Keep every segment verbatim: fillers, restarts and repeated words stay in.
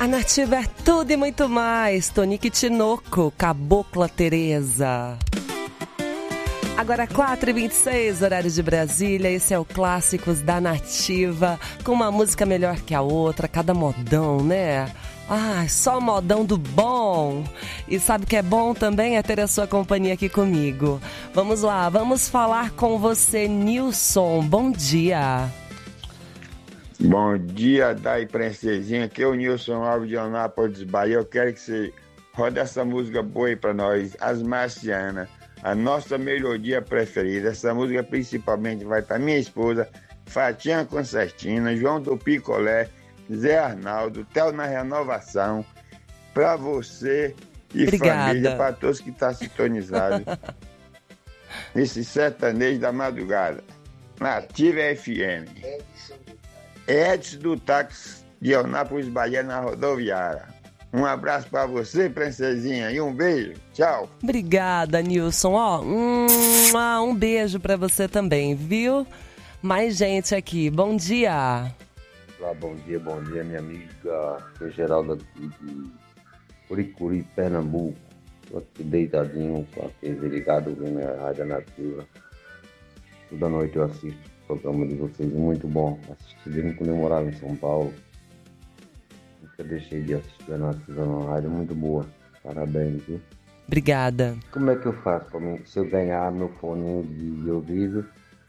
A Nativa é tudo e muito mais. Tonique Tinoco, Cabocla Tereza. Agora quatro e vinte e seis, horário de Brasília. Esse é o Clássicos da Nativa, com uma música melhor que a outra, cada modão, né? Ah, só modão do bom. E sabe o que é bom também? É ter a sua companhia aqui comigo. Vamos lá, vamos falar com você, Nilson. Bom dia. Bom dia, Dai Princesinha. Aqui é o Nilson Alves de Anápolis, Bahia. Eu quero que você rode essa música boa aí pra nós, As Marcianas, a nossa melodia preferida. Essa música principalmente vai para minha esposa, Fatinha Concertina, João do Picolé, Zé Arnaldo, Theo na Renovação, para você e Obrigada. Família, para todos que estão sintonizados. Esse sertanejo da madrugada. Nativa F M. Edson do Táxi de Anápolis, Bahia, na rodoviária. Um abraço para você, princesinha, e um beijo. Tchau. Obrigada, Nilson. Ó, um, um beijo para você também, viu? Mais gente aqui. Bom dia. Olá, bom dia, bom dia, minha amiga Geralda de Curicuri, Pernambuco. Estou aqui deitadinho, com a T V ligado vendo a Rádio Nativa. Toda noite eu assisto o programa de vocês, muito bom. Assisti desde quando eu morava em São Paulo. Nunca deixei de assistir a Nativa na rádio, muito boa. Parabéns, viu? Obrigada. Como é que eu faço para mim, se eu ganhar meu fone de ouvido?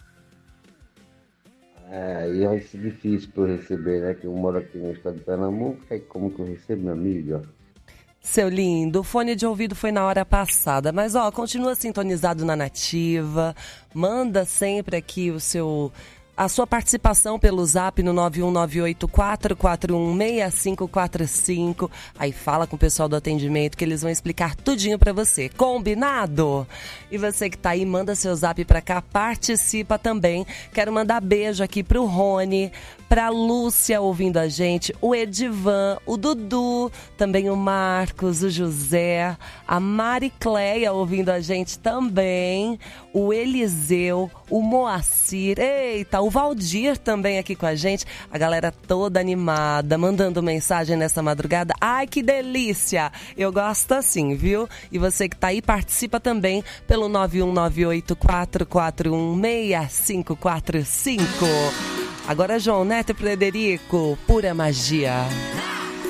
É, e vai ser difícil para eu receber, né? Que eu moro aqui no estado de Pernambuco, aí como que eu recebo, minha amiga? Seu lindo, o fone de ouvido foi na hora passada, mas ó, continua sintonizado na Nativa, manda sempre aqui o seu... a sua participação pelo zap no nove um nove oito quatro quatro um seis cinco quatro cinco. Aí fala com o pessoal do atendimento que eles vão explicar tudinho pra você. Combinado? E você que tá aí, manda seu zap pra cá, participa também. Quero mandar beijo aqui pro Rony, pra Lúcia ouvindo a gente, o Edivan, o Dudu, também o Marcos, o José, a Maricleia ouvindo a gente também, o Eliseu, o Moacir, eita, o Valdir também aqui com a gente, a galera toda animada, mandando mensagem nessa madrugada. Ai, que delícia! Eu gosto assim, viu? E você que tá aí, participa também pelo nove um nove oito quatro quatro um seis cinco quatro cinco. Agora João Neto e Frederico, Pura Magia.